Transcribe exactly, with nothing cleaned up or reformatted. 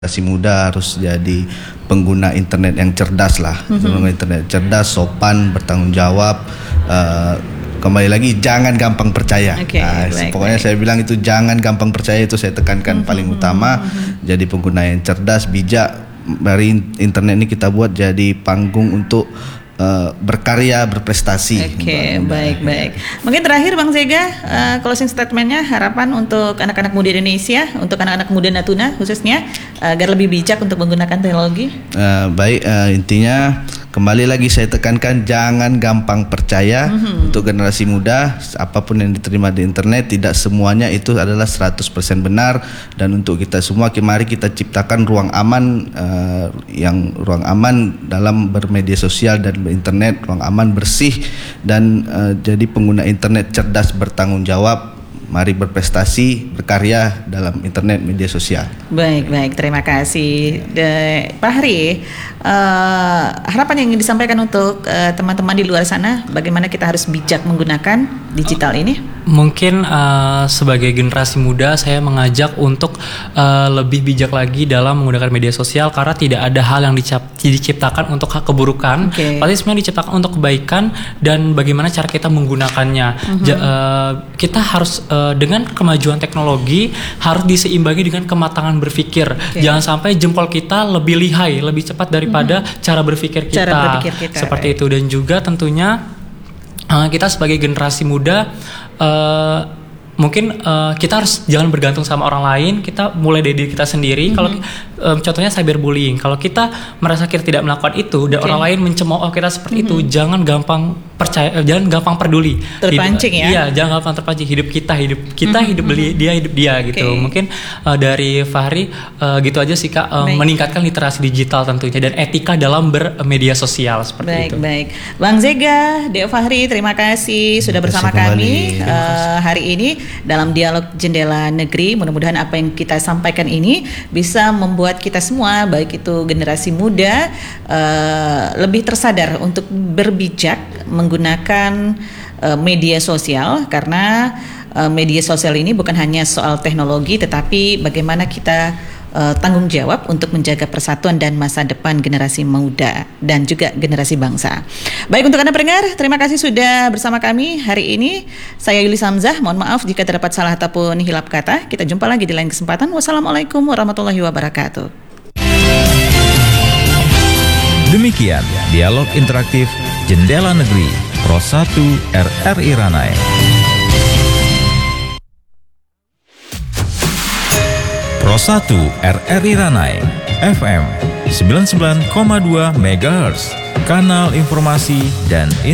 Generasi muda harus jadi pengguna internet yang cerdas lah, mm-hmm. internet cerdas, sopan, bertanggung jawab. Uh, kembali lagi, jangan gampang percaya. Okay, nah, baik, pokoknya baik. Saya bilang itu jangan gampang percaya, itu saya tekankan mm-hmm. paling utama. Mm-hmm. Jadi pengguna yang cerdas, bijak. Dari internet ini kita buat jadi panggung untuk Uh, berkarya, berprestasi. Oke, okay, baik-baik. Mungkin terakhir Bang Zega, uh, closing statementnya, harapan untuk anak-anak muda Indonesia, untuk anak-anak muda Natuna khususnya, uh, agar lebih bijak untuk menggunakan teknologi. Uh, baik, uh, intinya kembali lagi saya tekankan, jangan gampang percaya. Mm-hmm. Untuk generasi muda, apapun yang diterima di internet tidak semuanya itu adalah seratus persen benar. Dan untuk kita semua, mari kita ciptakan ruang aman, uh, yang ruang aman dalam bermedia sosial dan internet, ruang aman, bersih, dan uh, jadi pengguna internet cerdas, bertanggung jawab. Mari berprestasi, berkarya dalam internet, media sosial. Baik, baik, terima kasih. De, Pak Hari, uh, harapan yang ingin disampaikan untuk uh, teman-teman di luar sana, bagaimana kita harus bijak menggunakan digital ini? Mungkin uh, sebagai generasi muda, saya mengajak untuk uh, lebih bijak lagi dalam menggunakan media sosial, karena tidak ada hal yang dicap, diciptakan untuk keburukan, okay. Pasti sebenarnya diciptakan untuk kebaikan, dan bagaimana cara kita menggunakannya. Mm-hmm. Ja, uh, kita harus uh, dengan kemajuan teknologi harus diseimbangi dengan kematangan berpikir. Okay. Jangan sampai jempol kita lebih lihai, lebih cepat daripada mm-hmm. cara berpikir kita. Cara berpikir kita. Seperti right. itu. Dan juga tentunya uh, kita sebagai generasi muda, uh, mungkin uh, kita harus jangan bergantung sama orang lain. Kita mulai dari diri kita sendiri. Mm-hmm. Kalau um, contohnya cyberbullying. Kalau kita merasa kita tidak melakukan itu dan okay. orang lain mencemooh kita seperti mm-hmm. itu, jangan gampang percaya, eh, jangan gampang peduli. Terpancing hidup, ya? Iya, jangan gampang terpancing. Hidup kita, hidup kita, mm-hmm. hidup beli, dia, hidup dia gitu. Okay. Mungkin uh, dari Fahri uh, gitu aja sih Kak, uh, meningkatkan literasi digital tentunya dan etika dalam bermedia sosial seperti baik, itu. Baik, baik. Bang Zega, Deo Fahri, terima kasih sudah bersama kami uh, hari ini dalam dialog Jendela Negeri. Mudah-mudahan apa yang kita sampaikan ini bisa membuat kita semua, baik itu generasi muda, uh, lebih tersadar untuk berbijak menggunakan uh, media sosial, karena uh, media sosial ini bukan hanya soal teknologi, tetapi bagaimana kita uh, tanggung jawab untuk menjaga persatuan dan masa depan generasi muda dan juga generasi bangsa. Baik, untuk Anda pendengar, terima kasih sudah bersama kami hari ini. Saya Yuli Samzah, mohon maaf jika terdapat salah ataupun hilap kata. Kita jumpa lagi di lain kesempatan. Wassalamualaikum warahmatullahi wabarakatuh. Demikian dialog interaktif Jendela Negeri Pro satu R R I Ranai. Pro satu R R I Ranai F M sembilan puluh sembilan koma dua megahertz, kanal informasi dan